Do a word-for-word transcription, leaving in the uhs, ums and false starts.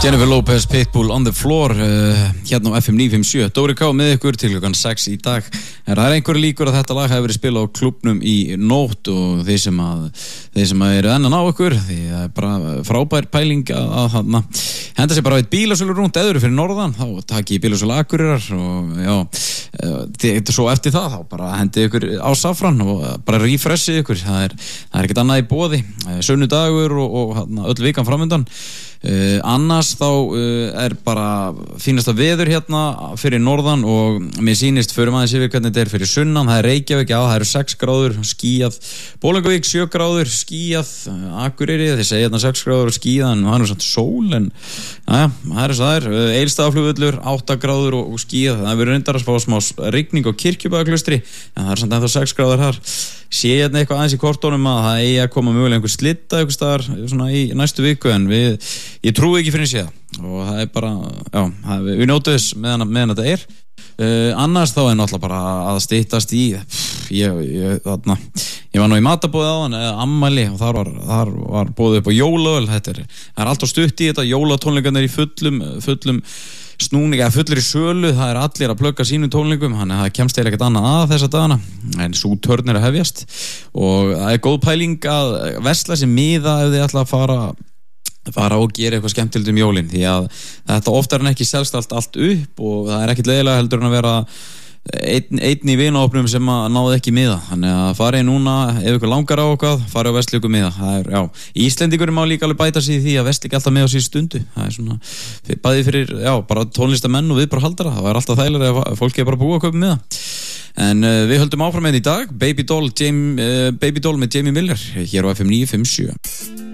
Jennifer Lopez, Pitbull, On The Floor uh, hérna á F M níu fimm sjö. Dóri K með ykkur til klukkan sex í dag. Það er einhver líkur að þetta lag hefur verið spilað á klúbbnum í nótt og þeir sem að þeir sem að eru enn að ná ykkur því það er bara frábær pæling að, að hana, henda sér bara eitt bílasölu rúnt eður fyrir norðan, þá taki ég bílasölu Akureyrar og já, þið, svo eftir það þá bara hendi ykkur á Safran og bara refreshi ykkur, það er, það er ekkert annað í boði, sunnudagur og, og hana, öll vikan framöndan. Uh, annars þá uh, er bara fínasta veður hérna fyrir norðan og mér sýnist fyrir maður sér hvernig þetta er fyrir sunnan. Það er Reykjavík, já það eru sex gráður, skýjað, Bolungarvík sjö gráður, skýjað, Akureyri þeir segja hérna sex gráður og skýjað en það er nú samt sól en ja, það er þess að það er uh, Egilsstaðaflugvöllur átta gráður og, og skýjað, það verður reyndar að fá smá rigning á Kirkjubæjarklaustri en það er samt ennþá sex gráður þar. Sé hérna eitthvað aðeins í kortónum að það eigi að koma mögulega einhver slitta einhver staðar svona í næstu viku en við, ég trúi ekki fyrir að sé það og það er bara, já, það, við, við nótum þess meðan, meðan þetta er uh, annars þá er náttúrulega bara að styttast í pff, ég, ég, þarna, ég var nú í matabóði áðan eða ammæli og þar var, þar var bóðið upp á jólaöl, þetta er, það er alltaf stutt í þetta, jólatónleikarnir í fullum, fullum snúning eða fullir í sölu, það er allir að plugga sínum tónleikum, þannig að það kemst eiginlega ekkert annað að þessa dagana, en sú törn er að hefjast og það er góð pæling að versla sér miða ef þið ætla að fara fara og gera eitthvað skemmtilegt um jólin því að þetta oftar en ekki selst allt, allt upp og það er ekkert leiðilega heldur en að vera einn, einn í vinahópnum sem að náði ekki miða, þannig að farið núna ef ykkur langar á okkar, farið á verslu ykkur miða það er, já, Íslendingurum má líka alveg bæta sig í því að versla ekki alltaf með á síð stundu það er svona, bæði fyrir, já, bara tónlistamenn og við bara haldara, það er alltaf þægilega ef fólki er bara búið að kaupa miða en uh, við höldum áfram með í dag Baby Doll, Jamie, uh, Baby Doll með Jamie Miller hér á F M níu fimm sjö.